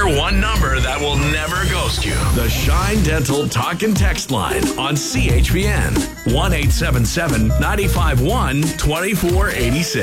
one number that will never ghost you. The Shine Dental Talk and Text Line on CHPN. 1-877-951-2486.